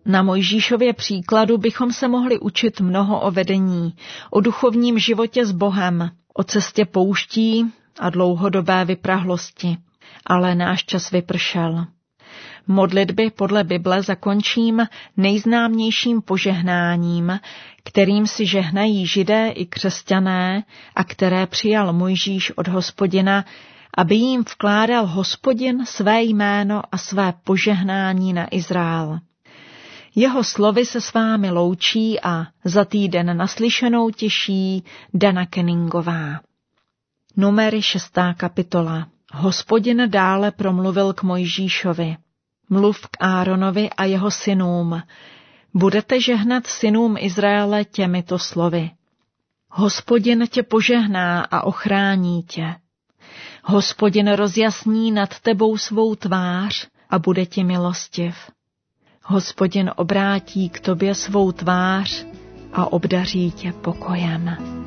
Na Mojžíšově příkladu bychom se mohli učit mnoho o vedení, o duchovním životě s Bohem, o cestě pouští a dlouhodobé vyprahlosti. Ale náš čas vypršel. Modlitby podle Bible zakončím nejznámějším požehnáním, kterým si žehnají Židé i křesťané a které přijal Mojžíš od Hospodina, aby jim vkládal Hospodin své jméno a své požehnání na Izrael. Jeho slovy se s vámi loučí a za týden naslyšenou těší Dana Kenningová. Numery 6. kapitola. Hospodin dále promluvil k Mojžíšovi. Mluv k Áronovi a jeho synům. Budete žehnat synům Izraele těmito slovy. Hospodin tě požehná a ochrání tě. Hospodin rozjasní nad tebou svou tvář a bude ti milostiv. Hospodin obrátí k tobě svou tvář a obdaří tě pokojem.